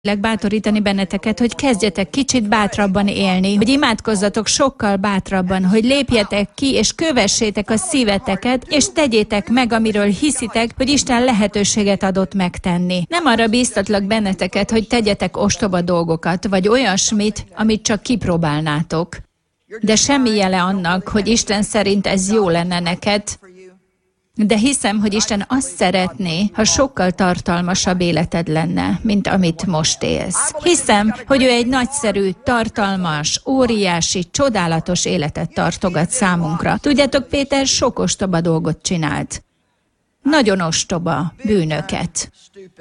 bátorítani benneteket, hogy kezdjetek kicsit bátrabban élni, hogy imádkozzatok sokkal bátrabban, hogy lépjetek ki, és kövessétek a szíveteket, és tegyétek meg, amiről hiszitek, hogy Isten lehetőséget adott megtenni. Nem arra bíztatlak benneteket, hogy tegyetek ostoba dolgokat, vagy olyasmit, amit csak kipróbálnátok. De semmi jele annak, hogy Isten szerint ez jó lenne neked, de hiszem, hogy Isten azt szeretné, ha sokkal tartalmasabb életed lenne, mint amit most élsz. Hiszem, hogy ő egy nagyszerű, tartalmas, óriási, csodálatos életet tartogat számunkra. Tudjátok, Péter sok ostoba dolgot csinált. Nagyon ostoba bűnöket.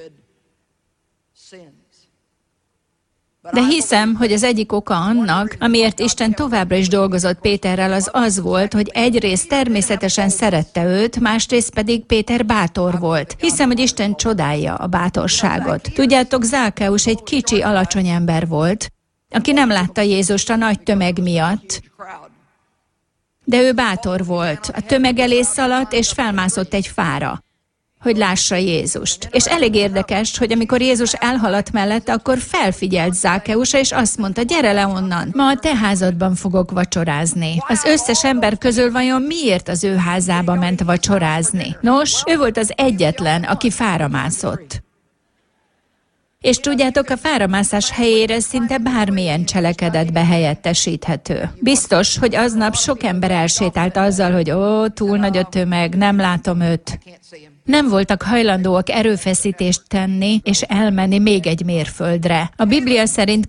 De hiszem, hogy az egyik oka annak, amiért Isten továbbra is dolgozott Péterrel, az volt, hogy egyrészt természetesen szerette őt, másrészt pedig Péter bátor volt. Hiszem, hogy Isten csodálja a bátorságot. Tudjátok, Zákeus egy kicsi, alacsony ember volt, aki nem látta Jézust a nagy tömeg miatt, de ő bátor volt. A tömeg elé szaladt, és felmászott egy fára, hogy lássa Jézust. És elég érdekes, hogy amikor Jézus elhaladt mellette, akkor felfigyelt Zákeusra, és azt mondta, gyere le onnan, ma a te házadban fogok vacsorázni. Az összes ember közül vajon miért az ő házába ment vacsorázni? Nos, ő volt az egyetlen, aki fára mászott. És tudjátok, a fáramászás helyére szinte bármilyen cselekedetbe helyettesíthető. Biztos, hogy aznap sok ember elsétált azzal, hogy túl nagy a tömeg, nem látom őt. Nem voltak hajlandóak erőfeszítést tenni, és elmenni még egy mérföldre. A Biblia szerint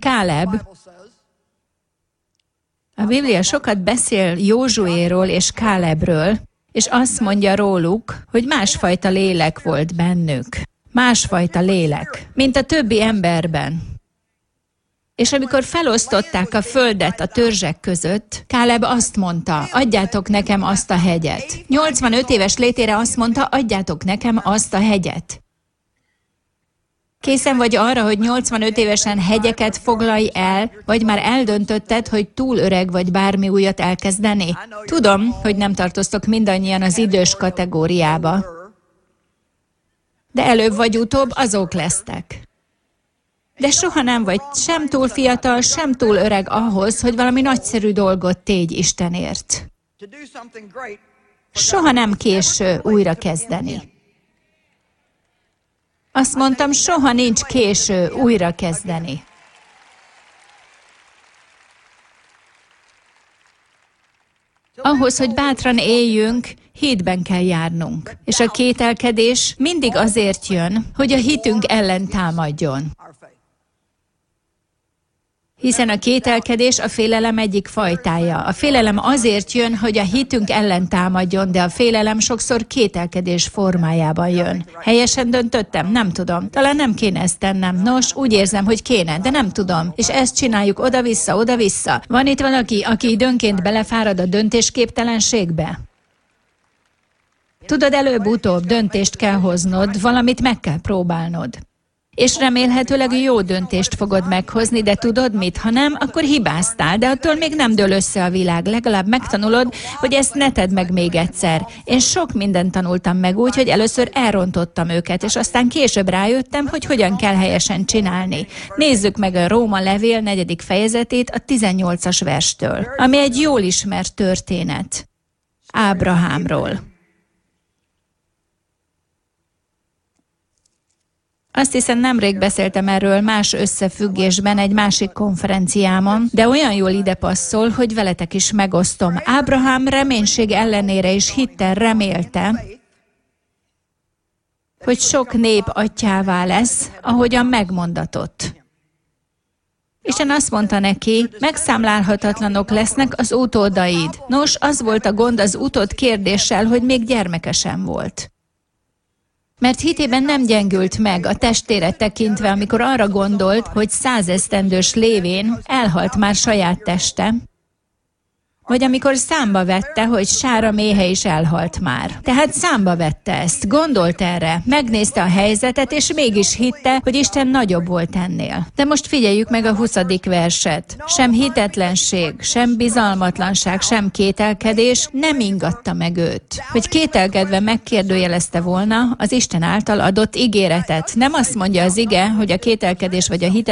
A Biblia sokat beszél Józsuéról és Kálebről, és azt mondja róluk, hogy másfajta lélek volt bennük. Másfajta lélek, mint a többi emberben. És amikor felosztották a földet a törzsek között, Káleb azt mondta, adjátok nekem azt a hegyet. 85 éves létére azt mondta, adjátok nekem azt a hegyet. Készen vagy arra, hogy 85 évesen hegyeket foglalj el, vagy már eldöntötted, hogy túl öreg vagy bármi újat elkezdeni? Tudom, hogy nem tartoztok mindannyian az idős kategóriába, de előbb vagy utóbb azok lesztek. De soha nem vagy sem túl fiatal, sem túl öreg ahhoz, hogy valami nagyszerű dolgot tégy Istenért. Soha nem késő újra kezdeni. Azt mondtam, soha nincs késő újra kezdeni. Ahhoz, hogy bátran éljünk, hitben kell járnunk. És a kételkedés mindig azért jön, hogy a hitünk ellen támadjon. Hiszen a kételkedés a félelem egyik fajtája. A félelem azért jön, hogy a hitünk ellen támadjon, de a félelem sokszor kételkedés formájában jön. Helyesen döntöttem? Nem tudom. Talán nem kéne ezt tennem. Nos, úgy érzem, hogy kéne, de nem tudom. És ezt csináljuk oda-vissza, oda-vissza. Van itt valaki, aki időnként belefárad a döntésképtelenségbe? Tudod, előbb-utóbb döntést kell hoznod, valamit meg kell próbálnod. És remélhetőleg jó döntést fogod meghozni, de tudod mit? Ha nem, akkor hibáztál, de attól még nem dől össze a világ. Legalább megtanulod, hogy ezt ne tedd meg még egyszer. Én sok mindent tanultam meg úgy, hogy először elrontottam őket, és aztán később rájöttem, hogy hogyan kell helyesen csinálni. Nézzük meg a Róma levél 4. fejezetét a 18. verstől, ami egy jól ismert történet Ábrahámról. Azt hiszem, nemrég beszéltem erről más összefüggésben egy másik konferenciámon, de olyan jól ide passzol, hogy veletek is megosztom. Ábrahám reménység ellenére is hittel remélte, hogy sok nép atyjává lesz, ahogyan megmondatott. Isten azt mondta neki, megszámlálhatatlanok lesznek az utódaid. Nos, az volt a gond az utód kérdéssel, hogy még gyermekesen volt. Mert hitében nem gyengült meg a testére tekintve, amikor arra gondolt, hogy 100 esztendős lévén elhalt már saját teste, Vagy amikor számba vette, hogy Sára méhe is elhalt már. Tehát számba vette ezt, gondolt erre, megnézte a helyzetet, és mégis hitte, hogy Isten nagyobb volt ennél. De most figyeljük meg a 20. verset. Sem hitetlenség, sem bizalmatlanság, sem kételkedés nem ingatta meg őt. Hogy kételkedve megkérdőjelezte volna az Isten által adott ígéretet. Nem azt mondja az ige, hogy a kételkedés vagy a